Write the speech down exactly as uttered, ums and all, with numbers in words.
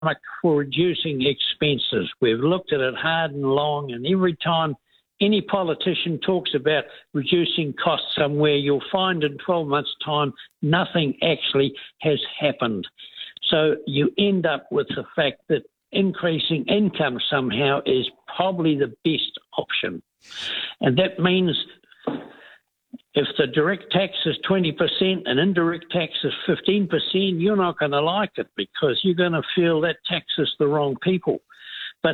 for reducing expenses. We've looked at it hard and long, and every time any politician talks about reducing costs somewhere, you'll find in twelve months' time nothing actually has happened. So you end up with the fact that increasing income somehow is probably the best option. And that means if the direct tax is twenty percent and indirect tax is fifteen percent, you're not going to like it because you're going to feel that taxes the wrong people.